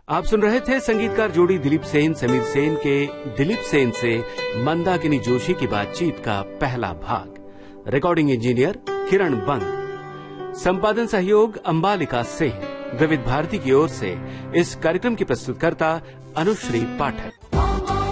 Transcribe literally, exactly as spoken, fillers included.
आप सुन रहे थे संगीतकार जोड़ी दिलीप सेन समीर सेन के दिलीप सेन से मंदाकिनी जोशी की बातचीत का पहला भाग। रिकॉर्डिंग इंजीनियर किरण बंग, संपादन सहयोग अंबालिका सिंह। विविध भारती की ओर से इस कार्यक्रम की प्रस्तुतकर्ता अनुश्री पाठक।